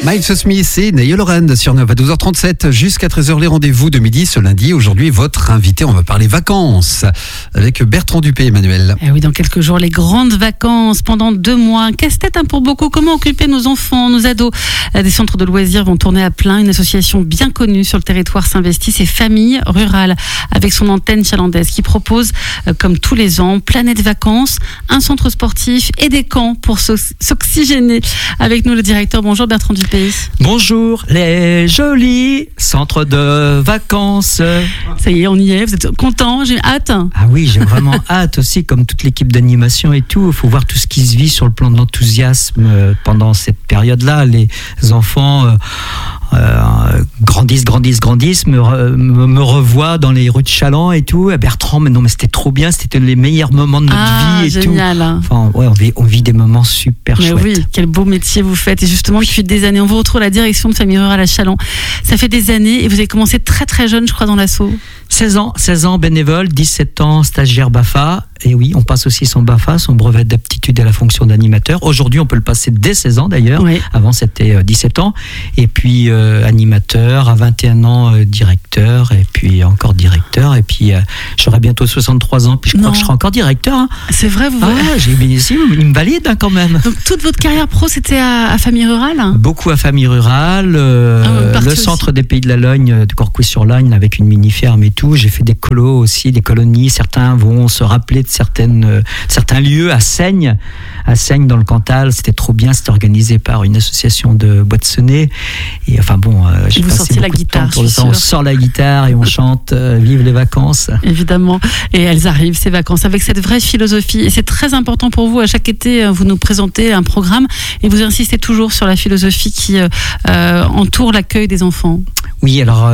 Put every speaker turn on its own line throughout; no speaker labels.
Miles Smith et Niall Horan sur Nova, 12h37 jusqu'à 13h, les rendez-vous de midi ce lundi. Aujourd'hui, votre invité, on va parler vacances avec Bertrand Dupé, Emmanuel.
Et oui, dans quelques jours, les grandes vacances pendant 2 mois. Un casse-tête pour beaucoup. Comment occuper nos enfants, nos ados? Des centres de loisirs vont tourner à plein. Une association bien connue sur le territoire s'investit, c'est Famille Rurale, avec son antenne chalandaise qui propose, comme tous les ans, Planète Vacances, un centre sportif et des camps pour s'oxygéner. Avec nous, le directeur. Bonjour Bertrand Dupé.
Bonjour les jolis centres de vacances.
Ça y est, on y est, vous êtes content, j'ai hâte.
Ah oui, j'ai vraiment hâte aussi, comme toute l'équipe d'animation et tout. Il faut voir tout ce qui se vit sur le plan de l'enthousiasme pendant cette période-là. Les enfants grandissent, me revoient dans les rues de Chaland et tout. Bertrand, mais c'était trop bien, c'était les meilleurs moments de notre vie et
génial.
Tout. Enfin, ouais, on vit des moments super chouettes.
Oui, quel beau métier vous faites. Et justement, depuis des années, on vous retrouve à la direction de Famille Rurale à Chaland. Ça fait des années et vous avez commencé très très jeune, je crois, dans l'asso.
16 ans bénévole, 17 ans stagiaire BAFA. Et oui, on passe aussi son BAFA, son brevet d'aptitude à la fonction d'animateur. Aujourd'hui, on peut le passer dès 16 ans d'ailleurs. Oui. Avant, c'était 17 ans. Et puis animateur, à 21 ans, directeur. Et puis encore directeur. Et puis j'aurai bientôt 63 ans. Puis je crois que je serai encore directeur. Hein.
C'est vrai, vous
il me valide quand même.
Donc toute votre carrière pro, c'était à Famille Rurale?
Beaucoup à Famille Rurale. Le centre des Pays de la Logne, de Courcouille-sur-Logne, avec une mini-ferme et tout. J'ai fait des colos aussi, des colonies. Certains vont se rappeler de certains lieux à Seigne dans le Cantal. C'était trop bien, c'était organisé par une association de Boîte-Sonnets. Et enfin bon, j'ai passé beaucoup de temps pour le temps. On sort la guitare et on chante Vive les vacances.
Évidemment, et elles arrivent ces vacances avec cette vraie philosophie. Et c'est très important pour vous. À chaque été, vous nous présentez un programme et vous insistez toujours sur la philosophie qui entoure l'accueil des enfants.
Oui, alors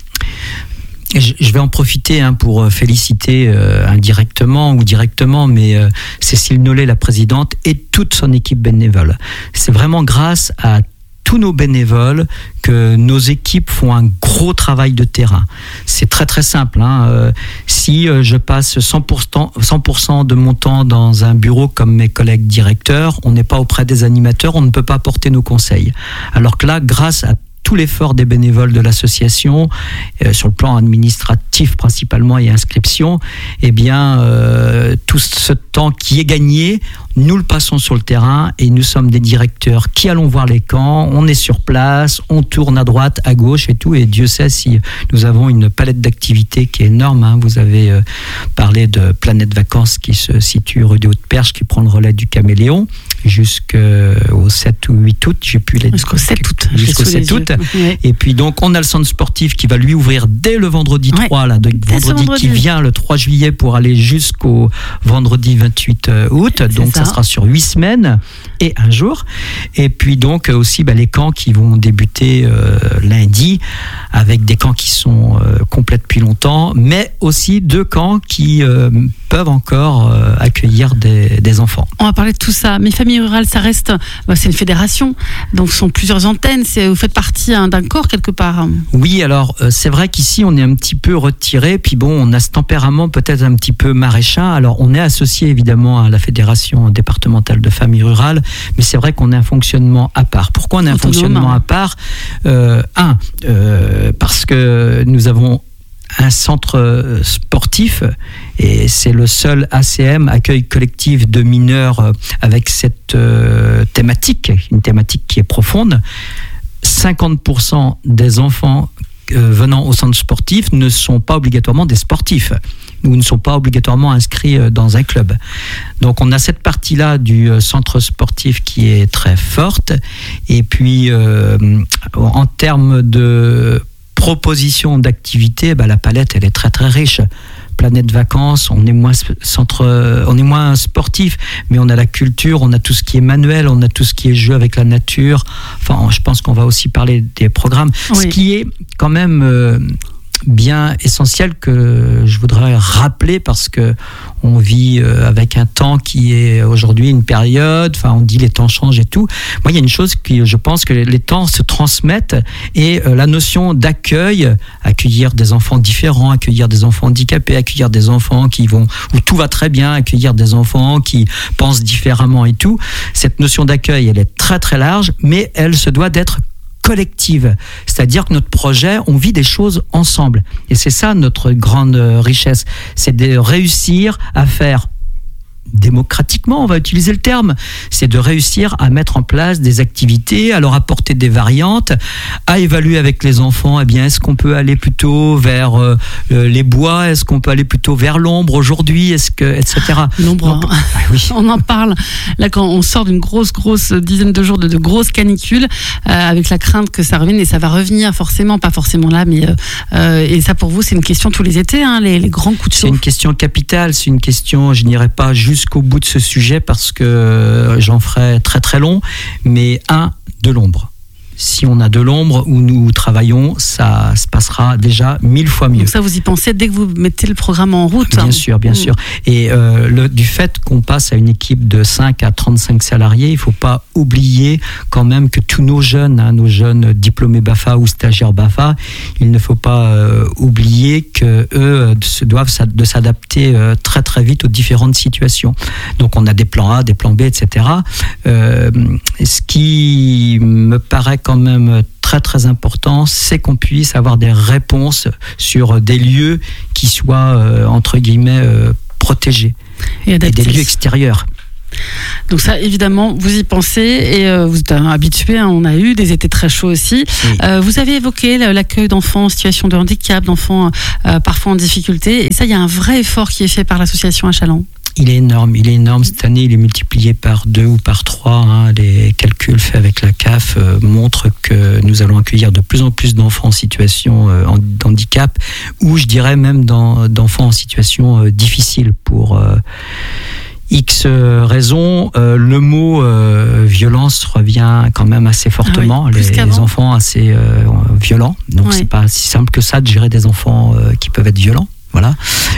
je vais en profiter pour féliciter indirectement ou directement, mais Cécile Nollet, la présidente, et toute son équipe bénévole. C'est vraiment grâce à tous nos bénévoles que nos équipes font un gros travail de terrain. C'est très très simple. Si je passe 100% de mon temps dans un bureau comme mes collègues directeurs, on n'est pas auprès des animateurs, on ne peut pas apporter nos conseils. Alors que là, grâce à tout l'effort des bénévoles de l'association, sur le plan administratif principalement et inscription, tout ce temps qui est gagné, nous le passons sur le terrain et nous sommes des directeurs qui allons voir les camps, on est sur place, on tourne à droite, à gauche et tout, et Dieu sait si nous avons une palette d'activités qui est énorme. Vous avez parlé de Planète Vacances qui se situe rue des Hautes-Perches, qui prend le relais du Caméléon jusqu'au 7 ou 8 août, j'ai pu les
jusqu'au 7 août.
Jusqu'au 7 août. Oui. Et puis donc on a le centre sportif qui va lui ouvrir dès le vendredi 3, vendredi qui vient, le 3 juillet, pour aller jusqu'au vendredi 28 août. Donc ça sera sur 8 semaines et un jour. Et puis donc aussi les camps qui vont débuter lundi, avec des camps qui sont complets depuis longtemps, mais aussi 2 camps qui peuvent encore accueillir des enfants.
On va parler de tout ça, mais Famille Rurale, ça reste, c'est une fédération, donc ce sont plusieurs antennes, vous faites partie d'un corps quelque part.
Oui, alors c'est vrai qu'ici on est un petit peu retiré, puis bon, on a ce tempérament peut-être un petit peu maraîchin. Alors on est associé évidemment à la fédération départementale de Famille Rurale, mais c'est vrai qu'on a un fonctionnement à part. Pourquoi on a un fonctionnement à part? Parce que nous avons un centre sportif et c'est le seul ACM, accueil collectif de mineurs, avec cette thématique, une thématique qui est profonde. 50% des enfants venant au centre sportif ne sont pas obligatoirement des sportifs ou ne sont pas obligatoirement inscrits dans un club. Donc on a cette partie-là du centre sportif qui est très forte. Et puis en termes de proposition d'activité, la palette elle est très très riche. Planète Vacances, on est moins sportif, mais on a la culture, on a tout ce qui est manuel, on a tout ce qui est jeu avec la nature. Enfin, je pense qu'on va aussi parler des programmes. Oui. Ce qui est quand même bien essentiel, que je voudrais rappeler, parce que on vit avec un temps qui est aujourd'hui une période, on dit les temps changent et tout. Moi, il y a une chose qui, je pense que les temps se transmettent, et la notion d'accueil, accueillir des enfants différents, accueillir des enfants handicapés, accueillir des enfants où tout va très bien, accueillir des enfants qui pensent différemment et tout. Cette notion d'accueil, elle est très très large, mais elle se doit d'être collective. C'est-à-dire que notre projet, on vit des choses ensemble. Et c'est ça notre grande richesse. C'est de réussir à faire démocratiquement, on va utiliser le terme, c'est de réussir à mettre en place des activités, à leur apporter des variantes, à évaluer avec les enfants, eh bien, est-ce qu'on peut aller plutôt vers les bois, est-ce qu'on peut aller plutôt vers l'ombre aujourd'hui, est-ce que, etc.
L'ombre, oui. On en parle, là, quand on sort d'une grosse dizaine de jours de grosses canicules, avec la crainte que ça revienne, et ça va revenir forcément, pas forcément là, mais et ça pour vous, c'est une question tous les étés, hein, les grands coups de chaud.
C'est une question capitale, c'est une question, je n'irai pas jusqu'au bout de ce sujet parce que j'en ferai très très long, mais de l'ombre. Si on a de l'ombre où nous travaillons, ça se passera déjà 1000 fois mieux.
Donc ça, vous y pensez dès que vous mettez le programme en route?
Bien sûr, bien sûr. Et du fait qu'on passe à une équipe de 5 à 35 salariés, il ne faut pas oublier quand même que tous nos jeunes diplômés BAFA ou stagiaires BAFA, il ne faut pas oublier qu'eux doivent de s'adapter très très vite aux différentes situations. Donc on a des plans A, des plans B, etc. Ce qui me paraît quand même très très important, c'est qu'on puisse avoir des réponses sur des lieux qui soient entre guillemets protégés et des lieux extérieurs.
Donc ça, évidemment, vous y pensez et vous êtes habitué, hein, on a eu des étés très chauds aussi. Oui. Vous avez évoqué l'accueil d'enfants en situation de handicap, d'enfants parfois en difficulté. Et ça, il y a un vrai effort qui est fait par l'association à Challans.
Il est énorme. Cette année, il est multiplié par 2 ou par 3. Hein. Les calculs faits avec la CAF montrent que nous allons accueillir de plus en plus d'enfants en situation d'handicap, ou je dirais même d'enfants en situation difficile pour X raisons. Le mot violence revient quand même assez fortement. Ah oui, les enfants assez violents. Donc c'est pas si simple que ça de gérer des enfants qui peuvent être violents. Voilà.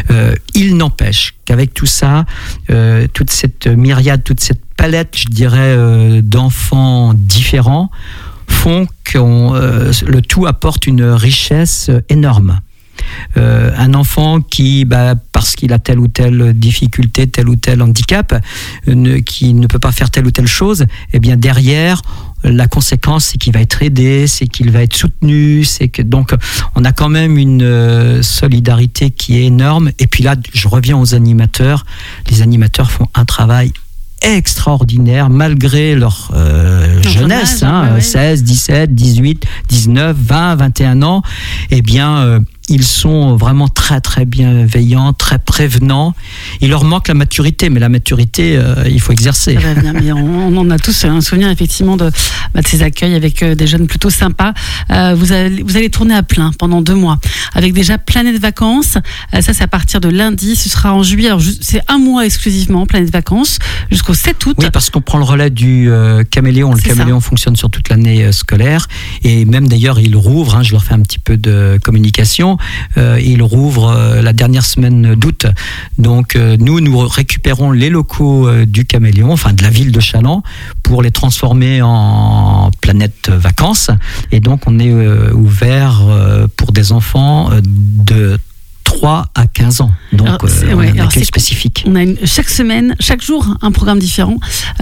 Il n'empêche qu'avec tout ça, toute cette myriade, toute cette palette, je dirais, d'enfants différents font que le tout apporte une richesse énorme. Un enfant qui, parce qu'il a telle ou telle difficulté, tel ou tel handicap, qui ne peut pas faire telle ou telle chose, eh bien derrière, la conséquence, c'est qu'il va être aidé, c'est qu'il va être soutenu, donc on a quand même une solidarité qui est énorme. Et puis là, je reviens aux animateurs. Les animateurs font un travail extraordinaire malgré leur jeunesse, 16, 17, 18, 19, 20, 21 ans. Eh bien, ils sont vraiment très très bienveillants, très prévenants. Il leur manque la maturité, mais la maturité, il faut exercer.
Ça va bien, mais on en a tous un souvenir effectivement de ces accueils avec des jeunes plutôt sympas. Vous allez tourner à plein pendant 2 mois avec déjà Planète Vacances. Ça, c'est à partir de lundi. Ce sera en juillet. Alors, c'est 1 mois exclusivement Planète Vacances jusqu'au 7 août.
Oui, parce qu'on prend le relais du Caméléon. Le Caméléon fonctionne sur toute l'année scolaire et même d'ailleurs il rouvre. Je leur fais un petit peu de communication. Il rouvre la dernière semaine d'août. Donc nous récupérons les locaux du Caméléon, enfin de la ville de Challans, pour les transformer en Planète Vacances. Et donc on est ouvert pour des enfants de 3 à 15 ans. Donc, on a un accueil spécifique.
On a chaque semaine, chaque jour, un programme différent.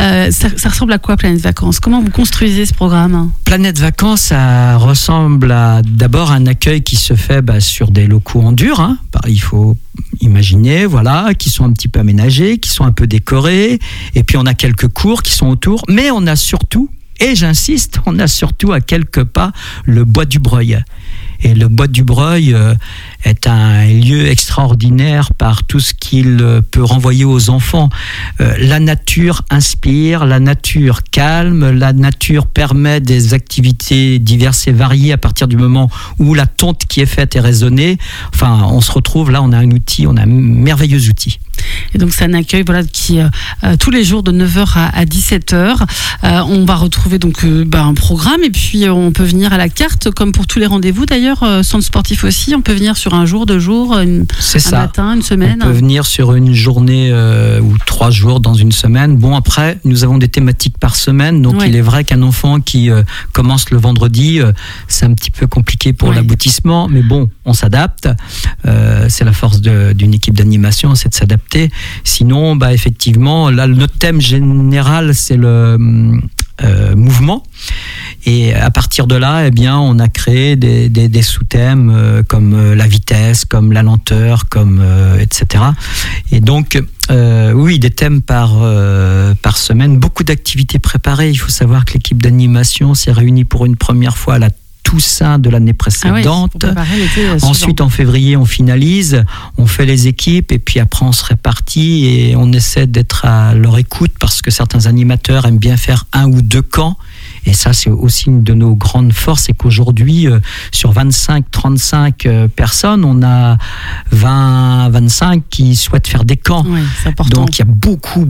Ça ressemble à quoi, Planète Vacances? Comment vous construisez ce programme?
Planète Vacances, ça ressemble à d'abord un accueil qui se fait sur des locaux en dur. Il faut imaginer, qui sont un petit peu aménagés, qui sont un peu décorés. Et puis, on a quelques cours qui sont autour. Mais on a surtout, et j'insiste, on a surtout à quelques pas le Bois du Breuil. Et le Bois du Breuil est un lieu extraordinaire par tout ce qu'il peut renvoyer aux enfants. La nature inspire, la nature calme, la nature permet des activités diverses et variées à partir du moment où la tonte qui est faite est raisonnée. Enfin, on se retrouve là, on a un merveilleux outil.
Et donc c'est un accueil qui tous les jours de 9h à 17h. On va retrouver donc un programme et puis on peut venir à la carte comme pour tous les rendez-vous d'ailleurs, centre sportif aussi. On peut venir sur un jour, 2 jours, un matin, une semaine.
On peut venir sur une journée ou 3 jours dans une semaine. Bon, après, nous avons des thématiques par semaine. Donc il est vrai qu'un enfant qui commence le vendredi, c'est un petit peu compliqué pour l'aboutissement. Mais bon, on s'adapte. C'est la force d'une équipe d'animation, c'est de s'adapter. Sinon, effectivement, là, notre thème général, c'est le mouvement. Et à partir de là, eh bien, on a créé des sous-thèmes comme la vitesse, comme la lenteur, comme etc. Et donc, oui, des thèmes par semaine, beaucoup d'activités préparées. Il faut savoir que l'équipe d'animation s'est réunie pour une première fois à la Toussaint de l'année précédente. Ensuite, en février, on finalise, on fait les équipes et puis après, on se répartit et on essaie d'être à leur écoute parce que certains animateurs aiment bien faire 1 ou 2 camps. Et ça, c'est aussi une de nos grandes forces, c'est qu'aujourd'hui, sur 25-35 personnes, on a 20-25 qui souhaitent faire des camps.
Oui, c'est important.
Donc, il y a beaucoup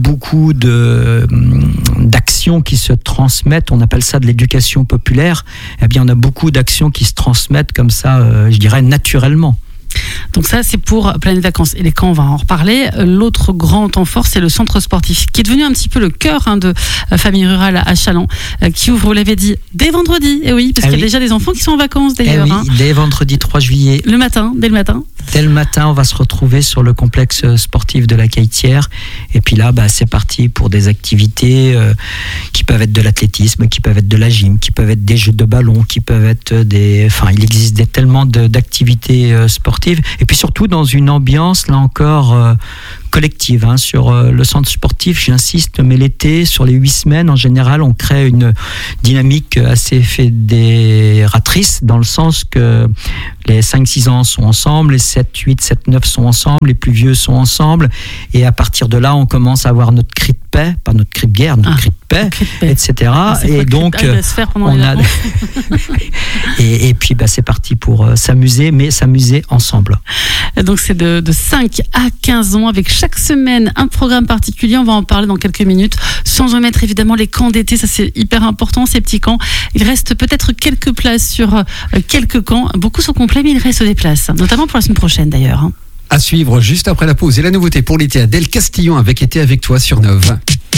d'actions qui se transmettent. On appelle ça de l'éducation populaire. Eh bien, on a beaucoup d'actions qui se transmettent comme ça, je dirais, naturellement.
Donc ça, c'est pour Planète Vacances. Et les camps, on va en reparler. L'autre grand temps fort, c'est le centre sportif, qui est devenu un petit peu le cœur de Famille Rurale à Challans, qui ouvre, vous l'avez dit, dès vendredi. Et oui, parce qu'il y a déjà des enfants qui sont en vacances d'ailleurs.
Dès vendredi 3 juillet.
Dès le matin.
Dès le matin, on va se retrouver sur le complexe sportif de la Caïtière. Et puis là, c'est parti pour des activités qui peuvent être de l'athlétisme, qui peuvent être de la gym, qui peuvent être des jeux de ballon, qui peuvent être il existe tellement d'activités sportives. Et puis surtout dans une ambiance, là encore, collective. Sur le centre sportif, j'insiste, mais l'été, sur les 8 semaines, en général, on crée une dynamique assez fédératrice, dans le sens que les 5-6 ans sont ensemble, les 7, 8, 7, 9 sont ensemble, les plus vieux sont ensemble, et à partir de là, on commence à avoir notre cri de paix, pas notre cri de guerre, notre cri de paix, etc. Et donc, on a... et puis, c'est parti pour s'amuser, mais s'amuser ensemble.
Donc, c'est de 5 à 15 ans, avec chaque semaine un programme particulier. On va en parler dans quelques minutes, sans omettre évidemment les camps d'été. Ça, c'est hyper important, ces petits camps. Il reste peut-être quelques places sur quelques camps. Beaucoup sont complets, mais il reste des places, notamment pour la semaine prochaine d'ailleurs.
À suivre juste après la pause. Et la nouveauté pour l'été, Adèle Castillon avec Été avec toi sur Nov.